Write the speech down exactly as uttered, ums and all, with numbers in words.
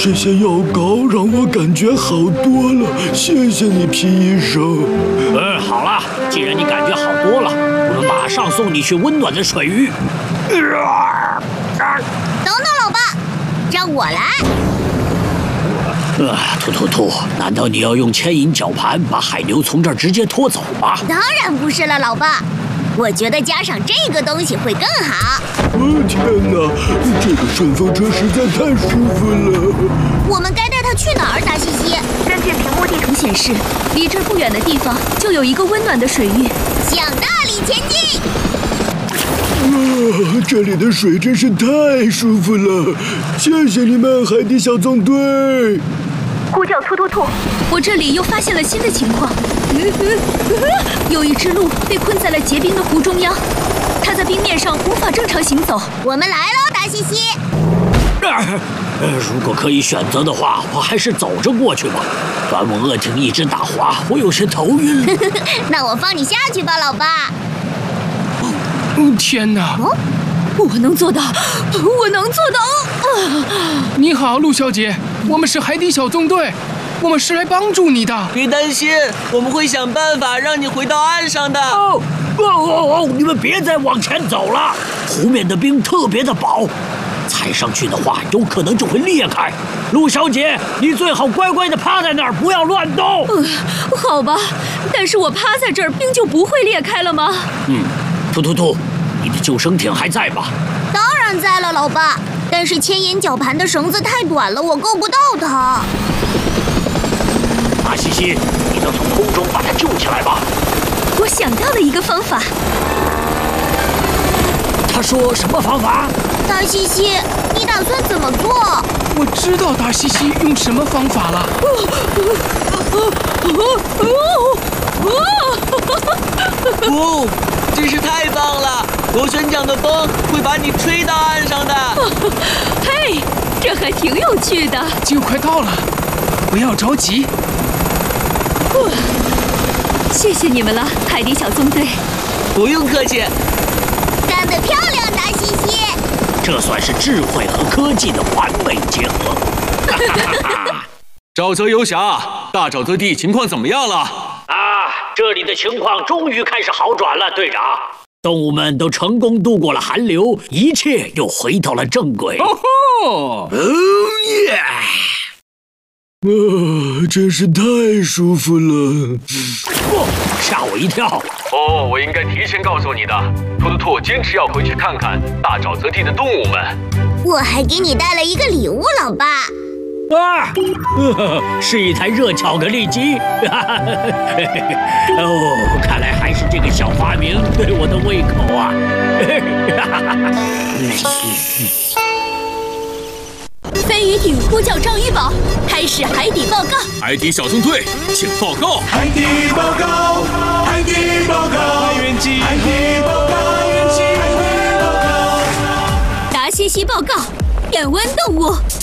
这些药膏让我感觉好多了，谢谢你，皮医生。 嗯，好了，既然你感觉好多了，我们马上送你去温暖的水域。 等等，老爸，让我来。 啊，兔兔兔，难道你要用牵引绞盘把海牛从这儿直接拖走吗？ 当然不是了，老爸。我觉得加上这个东西会更好。 哦天哪，这个顺风车实在太舒服了。 我们该带它去哪儿，达西西？ 根据屏幕地图显示，离这儿不远的地方就有一个温暖的水域。 向那里前进！ 啊，这里的水真是太舒服了，谢谢你们，海底小纵队。 呼叫突突兔，我这里又发现了新的情况。有一只鹿被困在了结冰的湖中央，它在冰面上无法正常行走。 我们来喽，达西西。 呃，如果可以选择的话，我还是走着过去吧。端木鳄艇一直打滑，我有些头晕了。 那我放你下去吧，老爸。 嗯，天哪！ 哦，我能做到，我能做到！啊！ 你好，陆小姐，我们是海底小纵队，我们是来帮助你的。 别担心，我们会想办法让你回到岸上的。 哦哦哦哦！你们别再往前走了，湖面的冰特别的薄，踩上去的话有可能就会裂开。陆小姐，你最好乖乖的趴在那儿，不要乱动。 呃，好吧，但是我趴在这儿，冰就不会裂开了吗？ 嗯。兔兔兔，你的救生艇还在吗？ 当然在了，老爸。但是牵引绞盘的绳子太短了，我够不到它。 达西西，你能从空中把它救起来吗？ 我想到了一个方法。 他说什么方法？ 达西西，你打算怎么做？ 我知道达西西用什么方法了。 哦，真是太棒了！螺旋桨的风会把你吹到岸上的。 嘿，这还挺有趣的。 就快到了，不要着急。 谢谢你们了，海底小纵队。 不用客气。 干得漂亮，达西西！ 这算是智慧和科技的完美结合。 沼泽游侠，大沼泽地情况怎么样了？ 啊，这里的情况终于开始好转了，队长。动物们都成功度过了寒流，一切又回到了正轨。 哦吼！ 哦耶！ 啊，真是太舒服了！ 哦，吓我一跳！ 哦，我应该提前告诉你的。兔兔兔坚持要回去看看大沼泽地的动物们。 我还给你带了一个礼物，老爸。 啊，呵呵，是一台热巧克力机。哦，看来还是这个小发明对我的胃口啊。 飞鱼艇呼叫章鱼堡，开始海底报告。 海底小纵队，请报告。 海底报告，海底报告，海远记，海底报告，海远记，海底报告。 达西西报告，变温动物